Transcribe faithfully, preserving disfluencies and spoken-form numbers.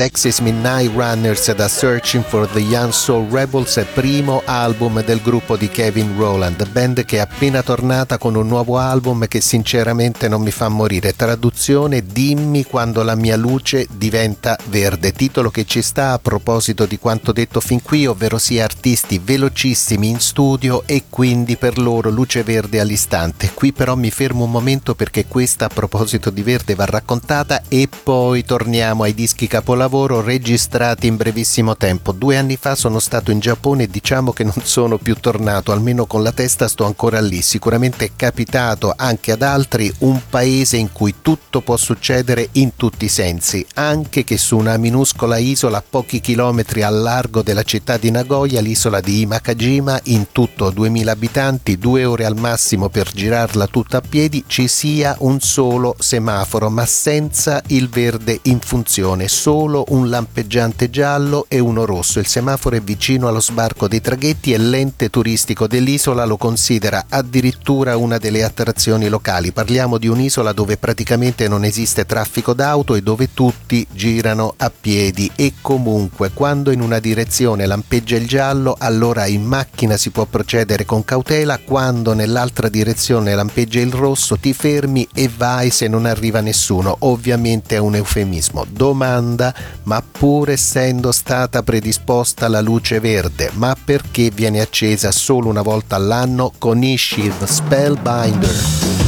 Dexys Midnight Runners da Searching for the Young Soul Rebels, primo album del gruppo di Kevin Rowland, band che è appena tornata con un nuovo album che sinceramente non mi fa morire. Traduzione: dimmi quando la mia luce diventa verde, titolo che ci sta a proposito di quanto detto fin qui, ovvero sia artisti velocissimi in studio e quindi per loro luce verde all'istante. Qui però mi fermo un momento perché questa, a proposito di verde, va raccontata e poi torniamo ai dischi capolavoro registrati in brevissimo tempo. Due anni fa sono stato in Giappone e diciamo che non sono più tornato, almeno con la testa sto ancora lì. Sicuramente è capitato anche ad altri, un paese in cui tutto può succedere in tutti i sensi, anche che su una minuscola isola a pochi chilometri al largo della città di Nagoya, l'isola di Imakajima, in tutto duemila abitanti, due ore al massimo per girarla tutta a piedi, ci sia un solo semaforo, ma senza il verde in funzione, solo un lampeggiante giallo e uno rosso. Il semaforo è vicino allo sbarco dei traghetti e l'ente turistico dell'isola lo considera addirittura una delle attrazioni locali. Parliamo di un'isola dove praticamente non esiste traffico d'auto e dove tutti girano a piedi, e comunque quando in una direzione lampeggia il giallo allora in macchina si può procedere con cautela, quando nell'altra direzione lampeggia il rosso ti fermi e vai se non arriva nessuno. Ovviamente è un eufemismo. Domanda: ma pur essendo stata predisposta la luce verde, ma perché viene accesa solo una volta all'anno? Conosci The Spellbinder?